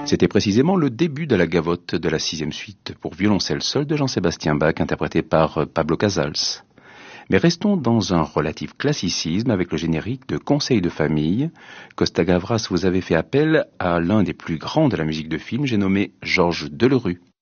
C'était précisément le début de la gavotte de la 6e suite pour violoncelle seul de Jean-Sébastien Bach, interprété par Pablo Casals. Mais restons dans un relatif classicisme avec le générique de Conseil de famille. Costa Gavras, vous avez fait appel à l'un des plus grands de la musique de film, j'ai nommé Georges Delerue.